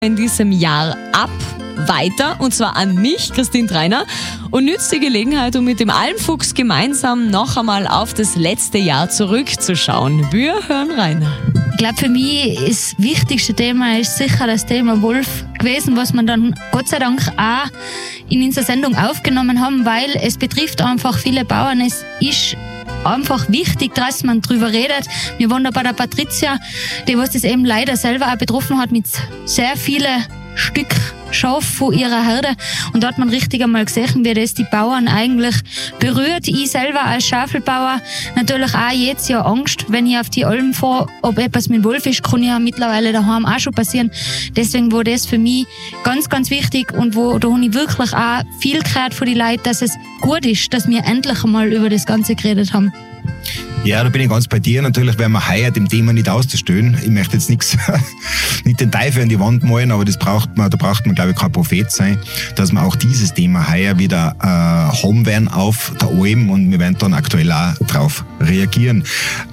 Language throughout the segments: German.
in diesem Jahr ab. Weiter, und zwar an mich, Christine Treiner, und nützt die Gelegenheit, um mit dem Almfuchs gemeinsam noch einmal auf das letzte Jahr zurückzuschauen. Wir hören rein. Ich glaube, für mich ist das wichtigste Thema ist sicher das Thema Wolf gewesen, was wir dann Gott sei Dank auch in unserer Sendung aufgenommen haben, weil es betrifft einfach viele Bauern. Es ist einfach wichtig, dass man drüber redet. Wir waren da bei der Patricia, die was das eben leider selber auch betroffen hat mit sehr vielen Stück Schaf von ihrer Herde, und da hat man richtig einmal gesehen, wie das die Bauern eigentlich berührt. Ich selber als Schafelbauer natürlich auch jedes Jahr Angst, wenn ich auf die Alm fahre, ob etwas mit Wolf ist, kann ja mittlerweile daheim auch schon passieren. Deswegen war das für mich ganz, ganz wichtig, und da habe ich wirklich auch viel gehört von den Leuten, dass es gut ist, dass wir endlich einmal über das Ganze geredet haben. Ja, da bin ich ganz bei dir. Natürlich werden wir heuer dem Thema nicht auszustellen. Ich möchte jetzt nicht den Teufel an die Wand malen, aber da braucht man, glaube ich, kein Prophet sein, dass wir auch dieses Thema heuer wieder haben werden auf der Alm, und wir werden dann aktuell auch drauf reagieren.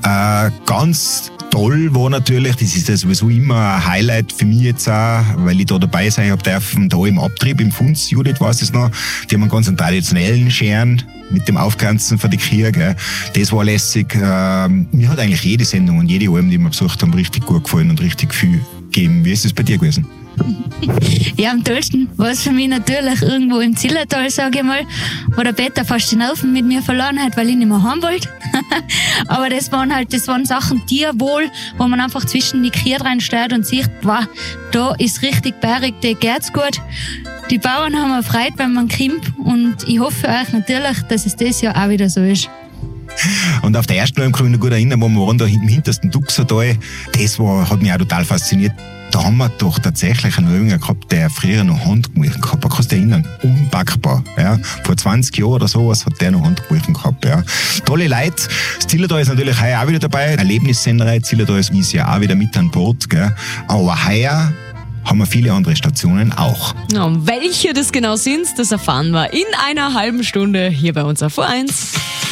Ganz toll war natürlich, das ist ja sowieso immer ein Highlight für mich jetzt auch, weil ich da dabei sein habe dürfen, da im Abtrieb im Funz, Judith weiß es noch, die haben einen ganz traditionellen Scheren mit dem Aufgrenzen von die Kühe, gell. Das war lässig. Mir hat eigentlich jede Sendung und jede Alm, die wir besucht haben, richtig gut gefallen und richtig viel gegeben. Wie ist es bei dir gewesen? Ja, am tollsten war es für mich natürlich irgendwo im Zillertal, sage ich mal, wo der Peter fast den Haufen mit mir verloren hat, weil ich nicht mehr heim wollte. Aber das waren Sachen Tierwohl, wo man einfach zwischen die Kühe reinsteht und sieht, wow, da ist richtig bergig, da geht's gut. Die Bauern haben erfreut, wenn man kommt, und ich hoffe euch natürlich, dass es das Jahr auch wieder so ist. Und auf der ersten Alm kann ich mich noch gut erinnern, wo wir waren da im hintersten Duxertal, hat mich auch total fasziniert. Da haben wir doch tatsächlich einen Jünger gehabt, der früher noch Handgemüchen gehabt hat. Kannst du dich erinnern? Unpackbar. Ja. Vor 20 Jahren oder sowas hat der noch Handgemüchen gehabt. Ja. Tolle Leute. Das Zillertal ist natürlich heuer auch wieder dabei. Erlebnissenderei Zillertal ist ja auch wieder mit an Bord. Gell. Aber heuer haben wir viele andere Stationen auch. Ja, und welche das genau sind, das erfahren wir in einer halben Stunde hier bei uns auf O1.